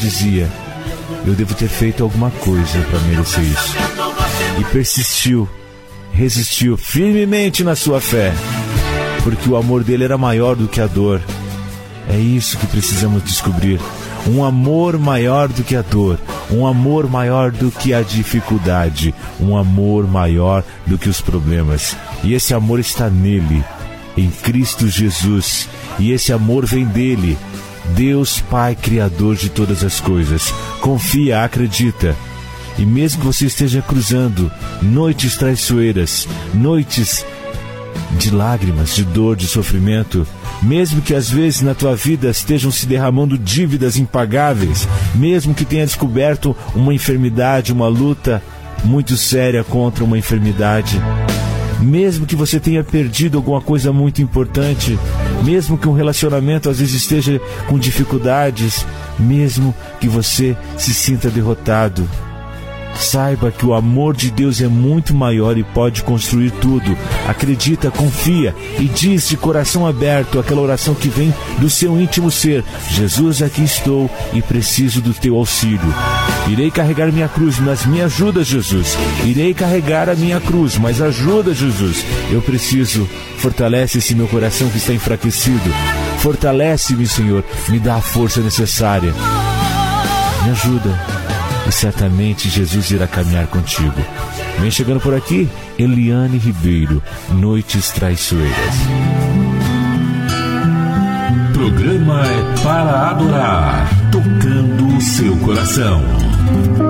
dizia: eu devo ter feito alguma coisa para merecer isso. E persistiu, resistiu firmemente na sua fé, porque o amor dele era maior do que a dor. É isso que precisamos descobrir. Um amor maior do que a dor, um amor maior do que a dificuldade, um amor maior do que os problemas. E esse amor está nele, em Cristo Jesus, e esse amor vem dele, Deus Pai, Criador de todas as coisas. Confia, acredita. E mesmo que você esteja cruzando noites traiçoeiras, noites de lágrimas, de dor, de sofrimento, mesmo que às vezes na tua vida estejam se derramando dívidas impagáveis, mesmo que tenha descoberto uma enfermidade, uma luta muito séria contra uma enfermidade, mesmo que você tenha perdido alguma coisa muito importante, mesmo que um relacionamento às vezes esteja com dificuldades, mesmo que você se sinta derrotado, saiba que o amor de Deus é muito maior e pode construir tudo. Acredita, confia e diz de coração aberto aquela oração que vem do seu íntimo ser: Jesus, aqui estou e preciso do teu auxílio. Irei carregar minha cruz, mas me ajuda, Jesus. Irei carregar a minha cruz, mas ajuda, Jesus. Eu preciso. Fortalece esse meu coração que está enfraquecido. Fortalece-me, Senhor. Me dá a força necessária. Me ajuda. E certamente Jesus irá caminhar contigo. Vem chegando por aqui, Eliane Ribeiro, Noites Traiçoeiras. Programa é para adorar, tocando o seu coração.